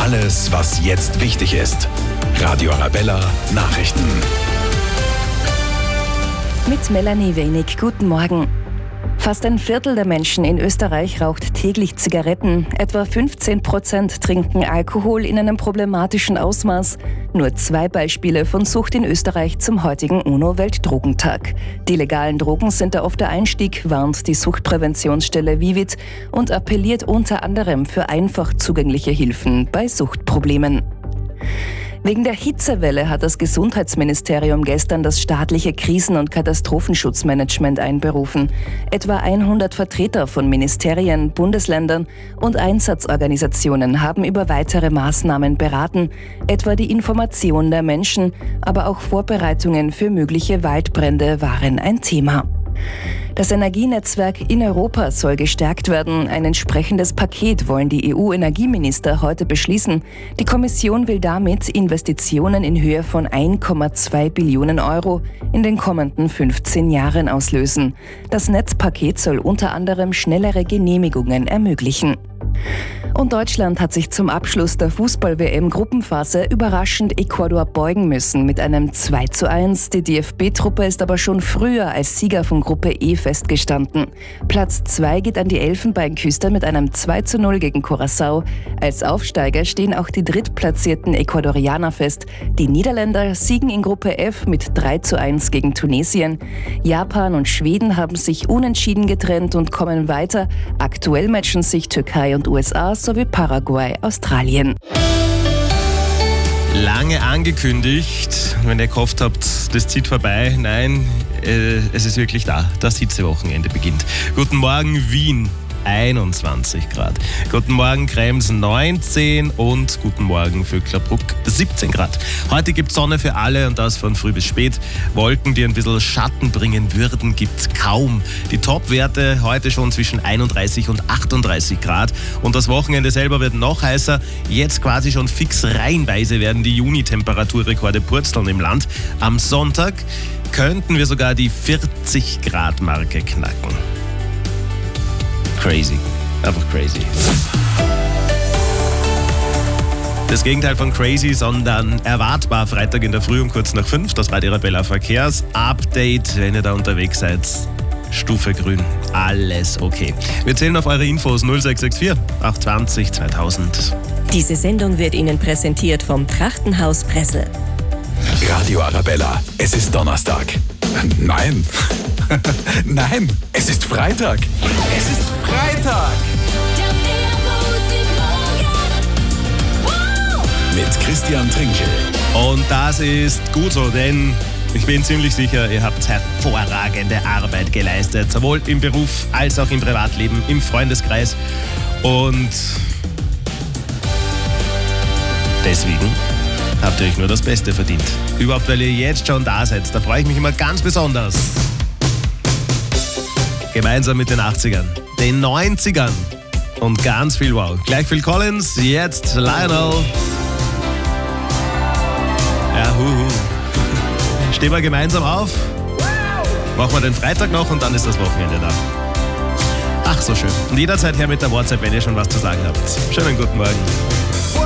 Alles, was jetzt wichtig ist. Radio Arabella Nachrichten. Mit Melanie Wenig. Guten Morgen. Fast ein Viertel der Menschen in Österreich raucht täglich Zigaretten. Etwa 15% trinken Alkohol in einem problematischen Ausmaß. Nur 2 Beispiele von Sucht in Österreich zum heutigen UNO-Weltdrogentag. Die legalen Drogen sind da oft der Einstieg, warnt die Suchtpräventionsstelle Vivit und appelliert unter anderem für einfach zugängliche Hilfen bei Suchtproblemen. Wegen der Hitzewelle hat das Gesundheitsministerium gestern das staatliche Krisen- und Katastrophenschutzmanagement einberufen. Etwa 100 Vertreter von Ministerien, Bundesländern und Einsatzorganisationen haben über weitere Maßnahmen beraten, etwa die Information der Menschen, aber auch Vorbereitungen für mögliche Waldbrände waren ein Thema. Das Energienetzwerk in Europa soll gestärkt werden. Ein entsprechendes Paket wollen die EU-Energieminister heute beschließen. Die Kommission will damit Investitionen in Höhe von 1,2 Billionen Euro in den kommenden 15 Jahren auslösen. Das Netzpaket soll unter anderem schnellere Genehmigungen ermöglichen. Und Deutschland hat sich zum Abschluss der Fußball-WM-Gruppenphase überraschend Ecuador beugen müssen mit einem 2:1. Die DFB-Truppe ist aber schon früher als Sieger von Gruppe E festgestanden. Platz 2 geht an die Elfenbeinküste mit einem 2:0 gegen Curaçao. Als Aufsteiger stehen auch die drittplatzierten Ecuadorianer fest. Die Niederländer siegen in Gruppe F mit 3:1 gegen Tunesien. Japan und Schweden haben sich unentschieden getrennt und kommen weiter. Aktuell matchen sich Türkei und USA sowie Paraguay, Australien. Lange angekündigt, wenn ihr gehofft habt, das zieht vorbei. Nein, es ist wirklich da. Das Hitzewochenende beginnt. Guten Morgen Wien, 21 Grad. Guten Morgen Krems, 19 und guten Morgen Vöcklerbruck, 17 Grad. Heute gibt es Sonne für alle und das von früh bis spät. Wolken, die ein bisschen Schatten bringen würden, gibt es kaum. Die Topwerte heute schon zwischen 31 und 38 Grad und das Wochenende selber wird noch heißer. Jetzt quasi schon fix reihenweise werden die Juni-Temperaturrekorde purzeln im Land. Am Sonntag könnten wir sogar die 40 Grad Marke knacken. Crazy. Einfach crazy. Das Gegenteil von crazy, sondern erwartbar Freitag in der Früh um kurz nach 5. Das Radio Arabella Verkehrsupdate. Wenn ihr da unterwegs seid, Stufe grün. Alles okay. Wir zählen auf eure Infos 0664 820 2000. Diese Sendung wird Ihnen präsentiert vom Trachtenhaus Bressel. Radio Arabella, es ist Donnerstag. Nein. Nein, es ist Freitag. Es ist Freitag. Mit Christian Trinkel. Und das ist gut so, denn ich bin ziemlich sicher, ihr habt hervorragende Arbeit geleistet. Sowohl im Beruf als auch im Privatleben, im Freundeskreis. Und deswegen habt ihr euch nur das Beste verdient. Überhaupt, weil ihr jetzt schon da seid. Da freue ich mich immer ganz besonders. Gemeinsam mit den 80ern, den 90ern und ganz viel Wow. Gleich Phil Collins, jetzt Lionel. Ja, Stehen wir gemeinsam auf. Machen wir den Freitag noch und dann ist das Wochenende da. Ach, so schön. Und jederzeit her mit der WhatsApp, wenn ihr schon was zu sagen habt. Schönen guten Morgen.